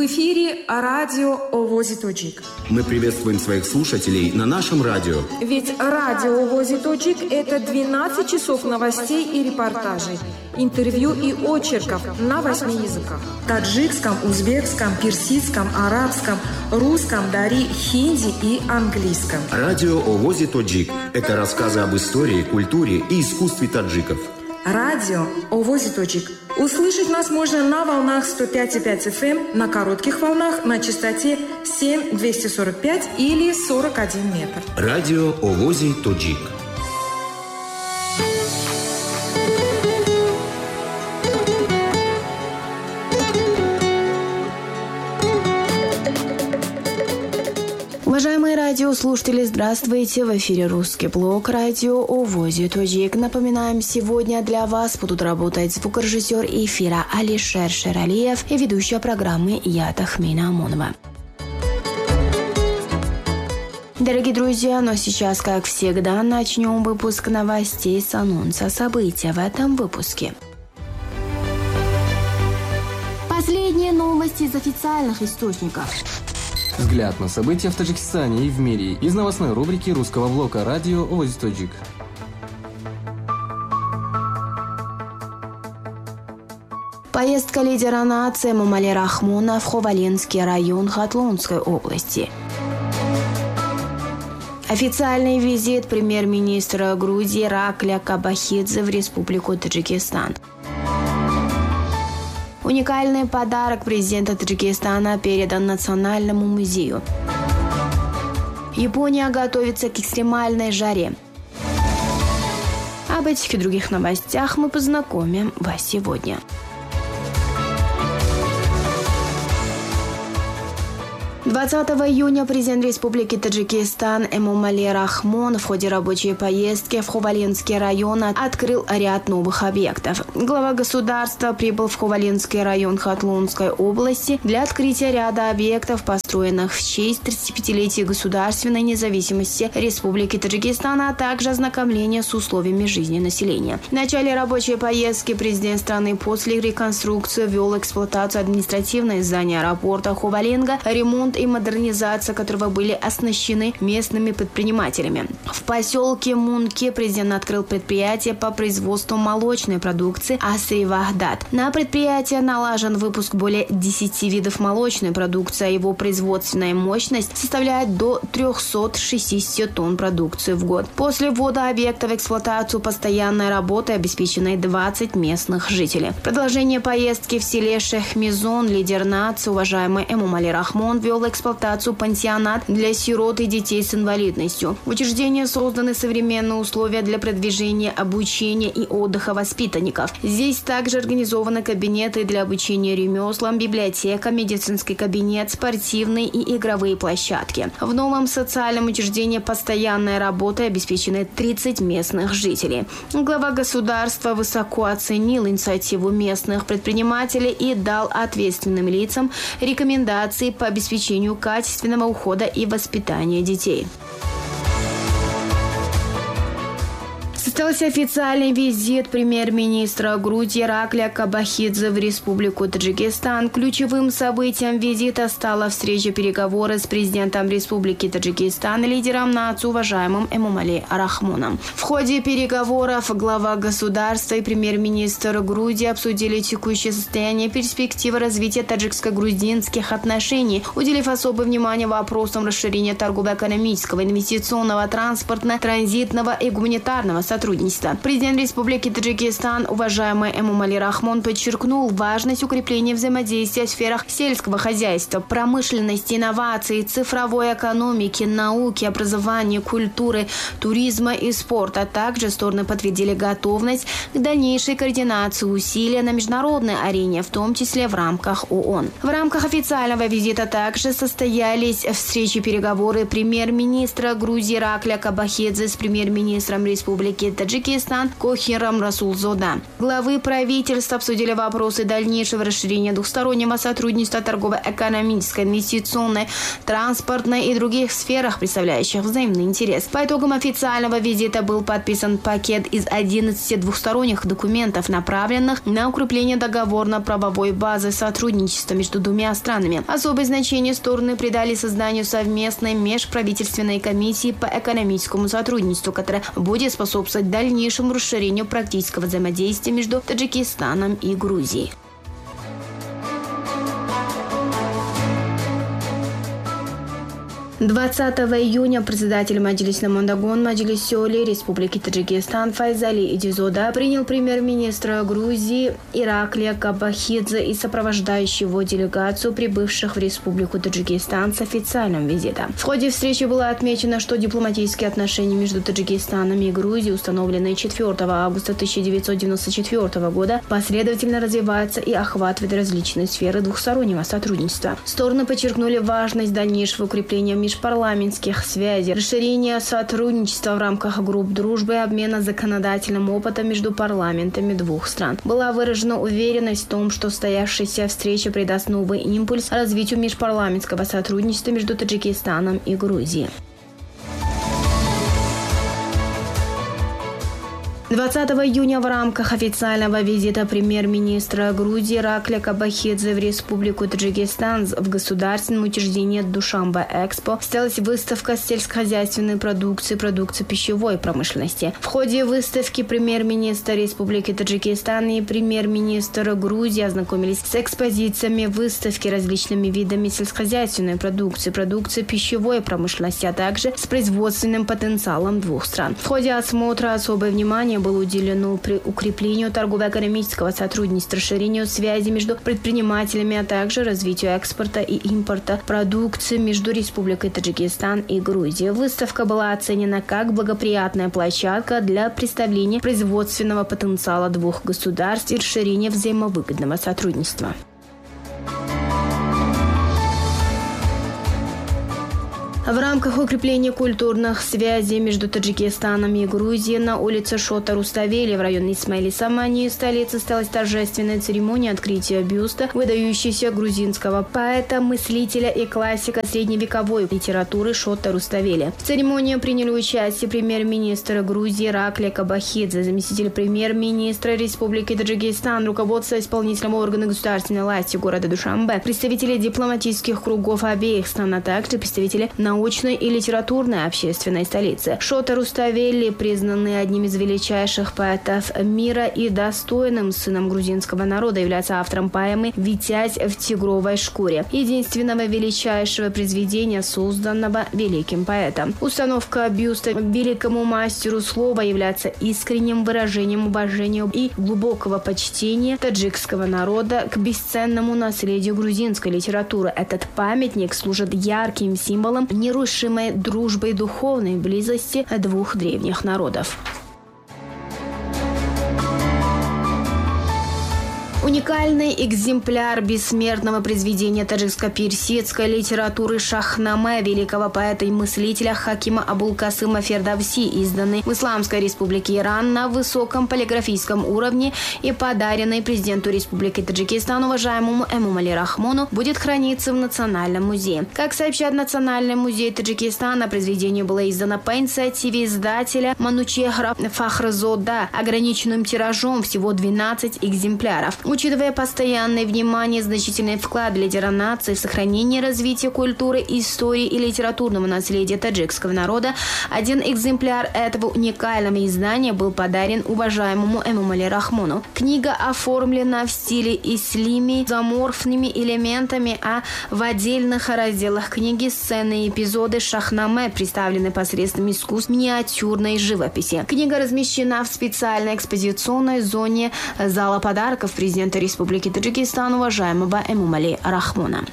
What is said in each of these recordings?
В эфире радио «Овози Тоджик». Мы приветствуем своих слушателей на нашем радио. Ведь радио «Овози Тоджик» – это 12 часов новостей и репортажей, интервью и очерков на 8 языках. Таджикском, узбекском, персидском, арабском, русском, дари, хинди и английском. Радио «Овози Тоджик» – это рассказы об истории, культуре и искусстве таджиков. Радио «Овози Тоджик». Услышать нас можно на волнах 105,5 FM, на коротких волнах на частоте 7-245 или 41 метр. Радио «Овози Тоджик». Уважаемые радиослушатели, здравствуйте! В эфире русский блог радио «Овози Тоджик». Напоминаем, сегодня для вас будут работать звукорежиссер эфира Алишер Шералиев и ведущая программы я, Тахмина Амонова. Дорогие друзья, но сейчас, как всегда, начнем выпуск новостей с анонса событий в этом выпуске. Последние новости из официальных источников. Взгляд на события в Таджикистане и в мире из новостной рубрики русского блока радио «Овози Тоджик». Поездка лидера нации Эмомали Рахмона в Ховаленский район Хатлонской области. Официальный визит премьер-министра Грузии Иракля Кабахидзе в Республику Таджикистан. Уникальный подарок президента Таджикистана передан Национальному музею. Япония готовится к экстремальной жаре. Об этих и других новостях мы познакомим вас сегодня. 20 июня президент Республики Таджикистан Эмомали Рахмон в ходе рабочей поездки в Ховаленский район открыл ряд новых объектов. Глава государства прибыл в Ховаленский район Хатлонской области для открытия ряда объектов, построенных в честь 35-летия государственной независимости Республики Таджикистан, а также ознакомления с условиями жизни населения. В начале рабочей поездки президент страны после реконструкции ввел эксплуатацию административное здание аэропорта Ховаленга, ремонт и модернизация которого были оснащены местными предпринимателями. В поселке Мунке президент открыл предприятие по производству молочной продукции Асри Вахдат. На предприятии налажен выпуск более 10 видов молочной продукции, а его производственная мощность составляет до 360 тонн продукции в год. После ввода объекта в эксплуатацию постоянной работой обеспечены 20 местных жителей. Продолжение поездки в селе Шехмизон лидер нации, уважаемый Эмомали Рахмон, ввел эксплуатацию пансионат для сирот и детей с инвалидностью. В учреждении созданы современные условия для продвижения обучения и отдыха воспитанников. Здесь также организованы кабинеты для обучения ремеслам, библиотека, медицинский кабинет, спортивные и игровые площадки. В новом социальном учреждении постоянной работой обеспечены 30 местных жителей. Глава государства высоко оценил инициативу местных предпринимателей и дал ответственным лицам рекомендации по обеспечению качественного ухода и воспитания детей. Состоялся официальный визит премьер-министра Грузии Иракля Кабахидзе в Республику Таджикистан. Ключевым событием визита стала встреча-переговоры с президентом Республики Таджикистан, лидером нации, уважаемым Эмомали Рахмоном. В ходе переговоров глава государства и премьер-министр Грузии обсудили текущее состояние и перспективы развития таджикско-грузинских отношений, уделив особое внимание вопросам расширения торгово-экономического, инвестиционного, транспортного, транзитного и гуманитарного сотрудничества. Президент Республики Таджикистан, уважаемый Эмомали Рахмон, подчеркнул важность укрепления взаимодействия в сферах сельского хозяйства, промышленности, инноваций, цифровой экономики, науки, образования, культуры, туризма и спорта. Также стороны подтвердили готовность к дальнейшей координации усилий на международной арене, в том числе в рамках ООН. В рамках официального визита также состоялись встречи-переговоры премьер-министра Грузии Иракля Кабахидзе с премьер-министром Республики Таджикистан Кохирам Расулзода. Главы правительства обсудили вопросы дальнейшего расширения двухстороннего сотрудничества торгово-экономической, инвестиционной, транспортной и других сферах, представляющих взаимный интерес. По итогам официального визита был подписан пакет из 11 двухсторонних документов, направленных на укрепление договорно-правовой базы сотрудничества между двумя странами. Особое значение стороны придали созданию совместной межправительственной комиссии по экономическому сотрудничеству, которая будет способствовать дальнейшему расширению практического взаимодействия между Таджикистаном и Грузией. «20 июня председатель Маджлис Намондагон Маджлис Сёли Республики Таджикистан Файзали Идизода принял премьер-министра Грузии Ираклия Кабахидзе и сопровождающую его делегацию, прибывших в Республику Таджикистан с официальным визитом. В ходе встречи было отмечено, что дипломатические отношения между Таджикистаном и Грузией, установленные 4 августа 1994 года, последовательно развиваются и охватывают различные сферы двухстороннего сотрудничества. Стороны подчеркнули важность дальнейшего укрепления межпарламентских связей, расширения сотрудничества в рамках групп дружбы и обмена законодательным опытом между парламентами двух стран. Была выражена уверенность в том, что состоявшаяся встреча придаст новый импульс развитию межпарламентского сотрудничества между Таджикистаном и Грузией. 20 июня в рамках официального визита премьер-министра Грузии Ираклия Кабахидзе в Республику Таджикистан в государственном учреждении Душанбе-Экспо состоялась выставка сельскохозяйственной продукции пищевой промышленности. В ходе выставки премьер-министр Республики Таджикистан и премьер-министр Грузии ознакомились с экспозициями выставки, различными видами сельскохозяйственной продукции пищевой промышленности, а также с производственным потенциалом двух стран. В ходе осмотра особое внимание было уделено укреплению торгово-экономического сотрудничества, расширению связи между предпринимателями, а также развитию экспорта и импорта продукции между Республикой Таджикистан и Грузией. Выставка была оценена как благоприятная площадка для представления производственного потенциала двух государств и расширения взаимовыгодного сотрудничества. В рамках укрепления культурных связей между Таджикистаном и Грузией на улице Шота Руставели в районе Исмаили Самании столицы состоялась торжественная церемония открытия бюста выдающегося грузинского поэта, мыслителя и классика средневековой литературы Шота Руставели. В церемонии приняли участие премьер-министр Грузии Ираклия Кабахидзе, заместитель премьер-министра Республики Таджикистан, руководство исполнительного органа государственной власти города Душанбе, представители дипломатических кругов обеих стран, а также представители научной и литературной общественной столицы. Шота Руставели, признанный одним из величайших поэтов мира и достойным сыном грузинского народа, является автором поэмы «Витязь в тигровой шкуре», единственного величайшего произведения, созданного великим поэтом. Установка бюста великому мастеру слова является искренним выражением уважения и глубокого почтения таджикского народа к бесценному наследию грузинской литературы. Этот памятник служит ярким символом нерушимой дружбы и духовной близости двух древних народов. Уникальный экземпляр бессмертного произведения таджикско-персидской литературы Шахнаме великого поэта и мыслителя Хакима Абулкасыма Фердавси, изданный в Исламской Республике Иран на высоком полиграфическом уровне и подаренный президенту Республики Таджикистан уважаемому Эмомали Рахмону, будет храниться в Национальном музее. Как сообщает Национальный музей Таджикистана, произведение было издано по инициативе издателя Манучехра Фахрзода ограниченным тиражом всего 12 экземпляров. Учитывая постоянное внимание и значительный вклад лидера нации в сохранение и развитие культуры, истории и литературного наследия таджикского народа, один экземпляр этого уникального издания был подарен уважаемому Эмомали Рахмону. Книга оформлена в стиле ислими, заморфными элементами, а в отдельных разделах книги сцены и эпизоды Шахнаме представлены посредством искусств миниатюрной живописи. Книга размещена в специальной экспозиционной зоне зала подарков президента Республики Таджикистан уважаемого Эмомали Рахмона.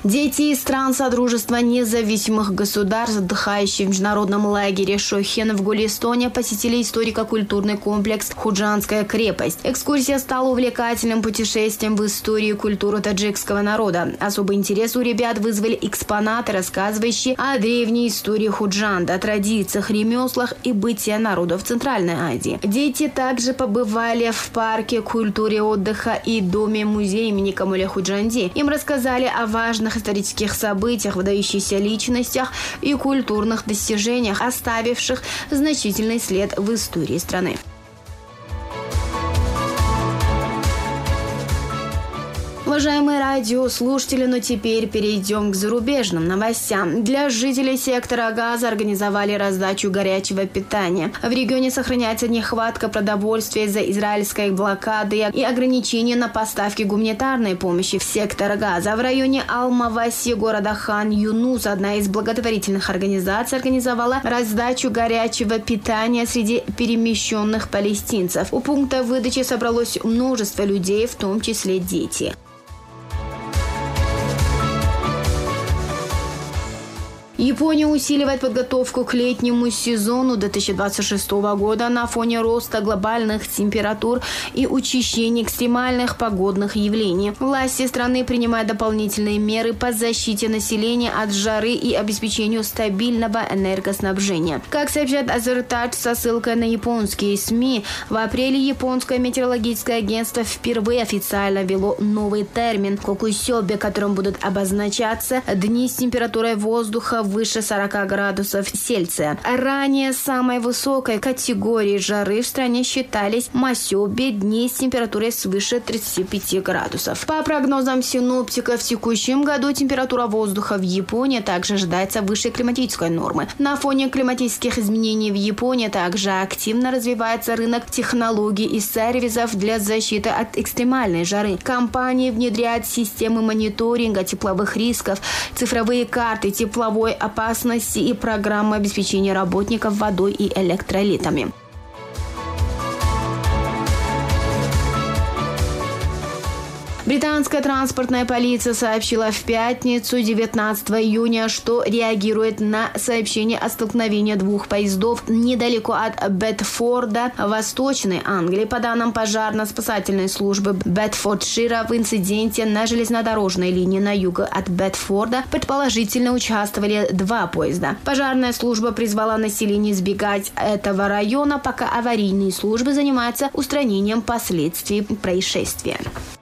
Дети из стран Содружества независимых государств, отдыхающие в международном лагере Шохен в Гулистоне, посетили историко-культурный комплекс «Худжанская крепость». Экскурсия стала увлекательным путешествием в историю и культуру таджикского народа. Особый интерес у ребят вызвали экспонаты, рассказывающие о древней истории Худжанда, традициях, ремеслах и бытия народов Центральной Азии. Дети также побывали в парке культуры и отдыха и доме-музея имени Камиля Худжанди. Им рассказали о важных исторических событиях, выдающихся личностях и культурных достижениях, оставивших значительный след в истории страны. Уважаемые радиослушатели, но теперь перейдем к зарубежным новостям. Для жителей сектора Газа организовали раздачу горячего питания. В регионе сохраняется нехватка продовольствия из-за израильской блокады и ограничений на поставки гуманитарной помощи в сектор Газа. В районе Ал-Маваси города Хан-Юнус одна из благотворительных организаций организовала раздачу горячего питания среди перемещенных палестинцев. У пункта выдачи собралось множество людей, в том числе дети. Япония усиливает подготовку к летнему сезону 2026 года на фоне роста глобальных температур и учащения экстремальных погодных явлений. Власти страны принимают дополнительные меры по защите населения от жары и обеспечению стабильного энергоснабжения. Как сообщает Азертадж со ссылкой на японские СМИ, в апреле японское метеорологическое агентство впервые официально ввело новый термин «кокусёбе», которым будут обозначаться дни с температурой воздуха выше 40 градусов Цельсия. Ранее самой высокой категорией жары в стране считались масёбе, дни с температурой свыше 35 градусов. По прогнозам синоптиков, в текущем году температура воздуха в Японии также ожидается выше климатической нормы. На фоне климатических изменений в Японии также активно развивается рынок технологий и сервисов для защиты от экстремальной жары. Компании внедряют системы мониторинга тепловых рисков, цифровые карты тепловой опасности и программы обеспечения работников водой и электролитами. Британская транспортная полиция сообщила в пятницу, 19 июня, что реагирует на сообщение о столкновении двух поездов недалеко от Бетфорда, Восточной Англии. По данным пожарно-спасательной службы Бетфордшира, в инциденте на железнодорожной линии на юг от Бетфорда предположительно участвовали два поезда. Пожарная служба призвала население избегать этого района, пока аварийные службы занимаются устранением последствий происшествия.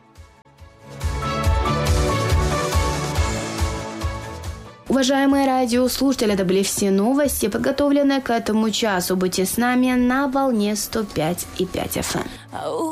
Уважаемые радиослушатели, это были все новости, подготовленные к этому часу. Будьте с нами на волне 105,5 FM.